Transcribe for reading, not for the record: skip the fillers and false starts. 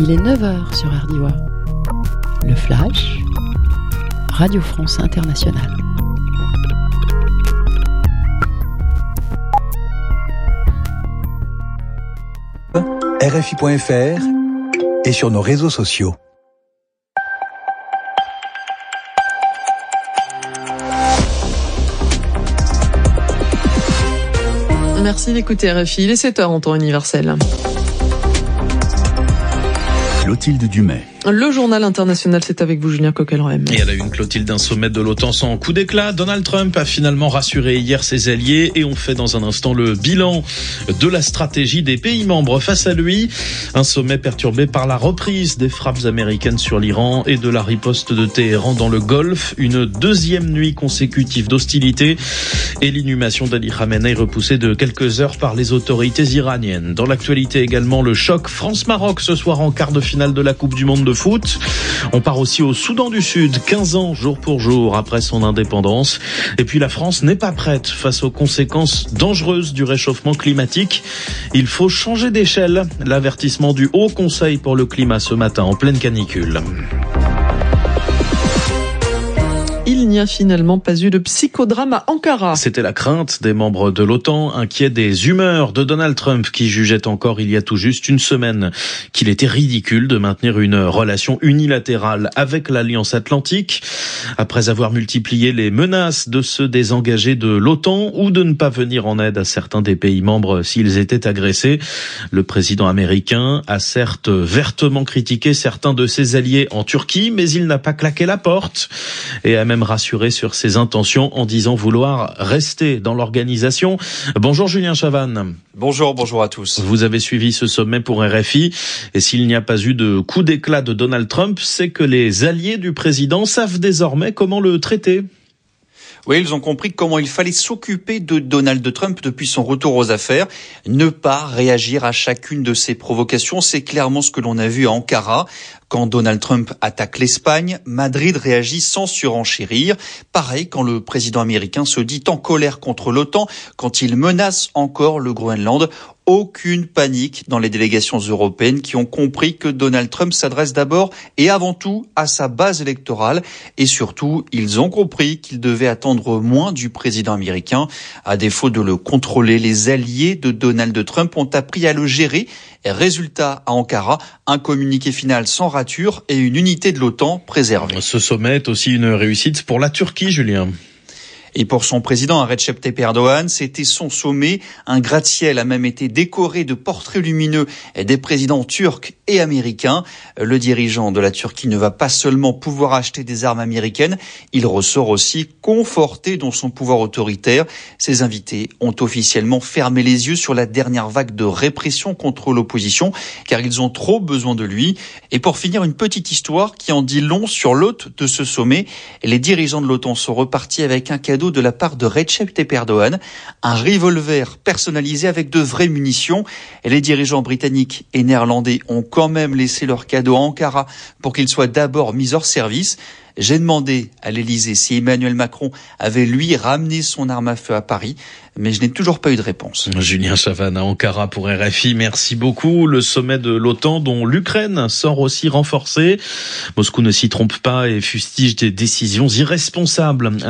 Il est 9h sur RDIWA. Le Flash, Radio France Internationale. RFI.fr et sur nos réseaux sociaux. Merci d'écouter RFI, il est 7h en temps universel. Clotilde Dumais. Le journal international, c'est avec vous, Julien Coquelin. Et à la une, Clotilde, d'un sommet de l'OTAN sans coup d'éclat. Donald Trump a finalement rassuré hier ses alliés et on fait dans un instant le bilan de la stratégie des pays membres face à lui. Un sommet perturbé par la reprise des frappes américaines sur l'Iran et de la riposte de Téhéran dans le Golfe. Une deuxième nuit consécutive d'hostilité et l'inhumation d'Ali Khamenei repoussée de quelques heures par les autorités iraniennes. Dans l'actualité également, le choc France-Maroc ce soir en quart de finale de la Coupe du Monde de foot. On part aussi au Soudan du Sud, 15 ans jour pour jour après son indépendance. Et puis la France n'est pas prête face aux conséquences dangereuses du réchauffement climatique. Il faut changer d'échelle. L'avertissement du Haut Conseil pour le climat ce matin en pleine canicule. Il n'y a finalement pas eu de psychodrame à Ankara. C'était la crainte des membres de l'OTAN, inquiets des humeurs de Donald Trump, qui jugeait encore il y a tout juste une semaine qu'il était ridicule de maintenir une relation unilatérale avec l'Alliance Atlantique, après avoir multiplié les menaces de se désengager de l'OTAN ou de ne pas venir en aide à certains des pays membres s'ils étaient agressés. Le président américain a certes vertement critiqué certains de ses alliés en Turquie, mais il n'a pas claqué la porte et a même rassuré sur ses intentions en disant vouloir rester dans l'organisation. Bonjour Julien Chavannes. Bonjour à tous. Vous avez suivi ce sommet pour RFI et s'il n'y a pas eu de coup d'éclat de Donald Trump, c'est que les alliés du président savent désormais comment le traiter. Oui, ils ont compris comment il fallait s'occuper de Donald Trump depuis son retour aux affaires. Ne pas réagir à chacune de ses provocations, c'est clairement ce que l'on a vu à Ankara. Quand Donald Trump attaque l'Espagne, Madrid réagit sans surenchérir. Pareil quand le président américain se dit en colère contre l'OTAN, quand il menace encore le Groenland. Aucune panique dans les délégations européennes qui ont compris que Donald Trump s'adresse d'abord et avant tout à sa base électorale. Et surtout, ils ont compris qu'ils devaient attendre moins du président américain. À défaut de le contrôler, les alliés de Donald Trump ont appris à le gérer. Résultat, à Ankara, un communiqué final sans rature et une unité de l'OTAN préservée. Ce sommet est aussi une réussite pour la Turquie, Julien. Et pour son président, Recep Tayyip Erdogan, c'était son sommet. Un gratte-ciel a même été décoré de portraits lumineux des présidents turcs et américains. Le dirigeant de la Turquie ne va pas seulement pouvoir acheter des armes américaines, il ressort aussi conforté dans son pouvoir autoritaire. Ses invités ont officiellement fermé les yeux sur la dernière vague de répression contre l'opposition, car ils ont trop besoin de lui. Et pour finir, une petite histoire qui en dit long sur l'hôte de ce sommet. Les dirigeants de l'OTAN sont repartis avec un cadeau de la part de Recep Tayyip Erdogan, un revolver personnalisé avec de vraies munitions. Et les dirigeants britanniques et néerlandais ont quand même laissé leur cadeau à Ankara pour qu'il soit d'abord mis hors service. J'ai demandé à l'Elysée si Emmanuel Macron avait lui ramené son arme à feu à Paris, mais je n'ai toujours pas eu de réponse. Julien Chavannes à Ankara pour RFI, merci beaucoup. Le sommet de l'OTAN dont l'Ukraine sort aussi renforcée. Moscou ne s'y trompe pas et fustige des décisions irresponsables